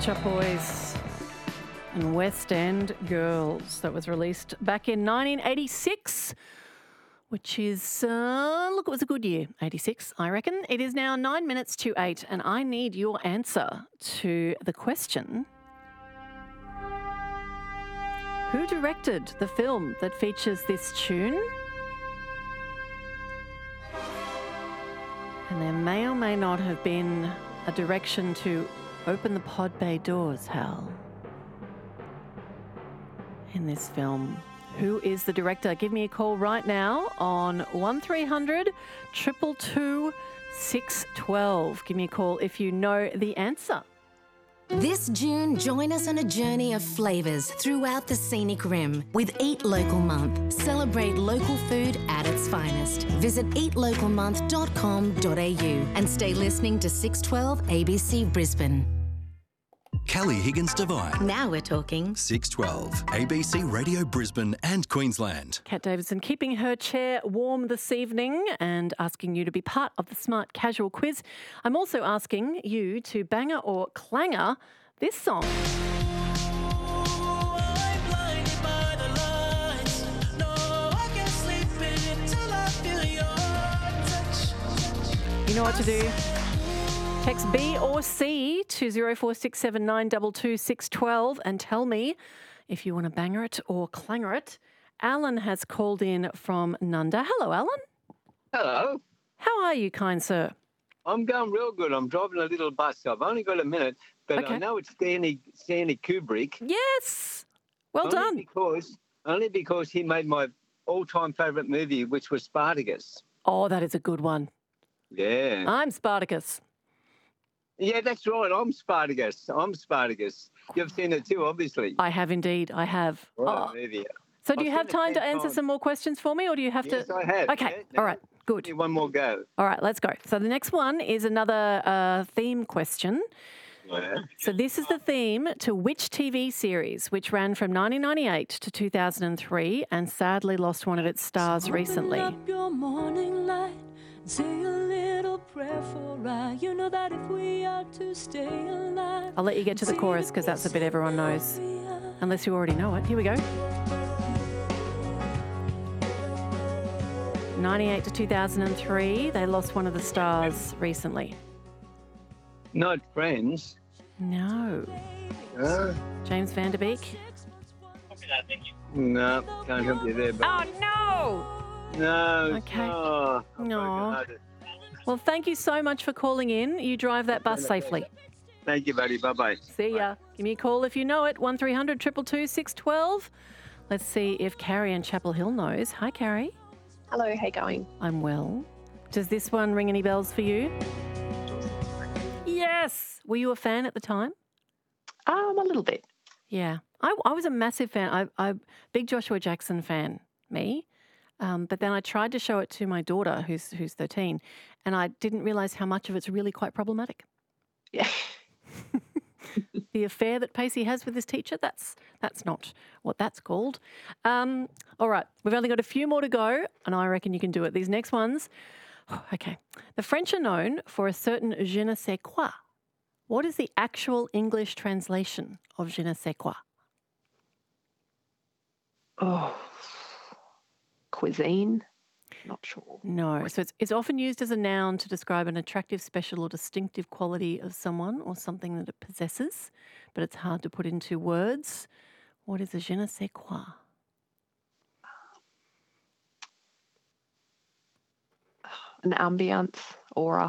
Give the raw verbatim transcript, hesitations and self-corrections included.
Shop Boys and West End Girls. That was released back in nineteen eighty-six, which is, uh, look, it was a good year, eighty-six, I reckon. It is now nine minutes to eight, and I need your answer to the question: who directed the film that features this tune? And there may or may not have been a direction to open the pod bay doors, Hal, in this film. Who is the director? Give me a call right now on one three hundred, two two two, six one two. Give me a call if you know the answer. This June, join us on a journey of flavours throughout the scenic rim with Eat Local Month. Celebrate local food at its finest. Visit eat local month dot com dot a u and stay listening to six twelve A B C Brisbane. Kelly Higgins Devine. Now we're talking. six twelve A B C Radio Brisbane and Queensland. Kat Davidson keeping her chair warm this evening and asking you to be part of the Smart Casual quiz. I'm also asking you to banger or clanger this song. You know what to do. Text B or C to zero four six seven nine two two six one two and tell me if you want to banger it or clanger it. Alan has called in from Nunda. Hello, Alan. Hello. How are you, kind sir? I'm going real good. I'm driving a little bus. I've only got a minute, but Okay. I know it's Stanley, Stanley Kubrick. Yes. Well only done. Because, only because he made my all-time favourite movie, which was Spartacus. Oh, that is a good one. Yeah. I'm Spartacus. Yeah, that's right. I'm Spartacus. I'm Spartacus. You've seen it too, obviously. I have indeed. I have. What Oh. a movie. So do I've you have seen it time to ten answer times. some more questions for me, or do you have Yes, to? I have. Okay. Yeah, no. All right. Good. Give me one more go. All right, let's go. So the next one is another uh, theme question. Yeah. So this is the theme to which T V series, which ran from nineteen ninety-eight to two thousand three and sadly lost one of its stars recently? Open up your morning light, say a little prayer for I. You know that if we are to stay alive. I'll let you get to the chorus because that's a bit everyone knows, unless you already know it. Here we go. ninety-eight to two thousand three, they lost one of the stars recently. Not Friends. No. Uh, James Van Der Beek? no, can't help you there. But Oh, no! no. Okay. Oh, I've No. got it. Well, thank you so much for calling in. You drive that bus safely. Thank you, buddy. Bye-bye. See ya. Give me a call if you know it, one three hundred, two two two, six one two. Let's see if Carrie in Chapel Hill knows. Hi, Carrie. Hello, how you going? I'm well. Does this one ring any bells for you? Yes. Were you a fan at the time? Um, a little bit. Yeah. I, I was a massive fan. I, I big Joshua Jackson fan, me. Um, but then I tried to show it to my daughter, who's who's thirteen, and I didn't realise how much of it's really quite problematic. Yeah. The affair that Pacey has with his teacher, that's that's not what that's called. Um, all right, we've only got a few more to go, and I reckon you can do it. These next ones, okay. The French are known for a certain je ne sais quoi. What is the actual English translation of je ne sais quoi? Oh, cuisine? Not sure. No. So it's, it's often used as a noun to describe an attractive, special or distinctive quality of someone or something that it possesses, but it's hard to put into words. What is a je ne sais quoi? An ambience or a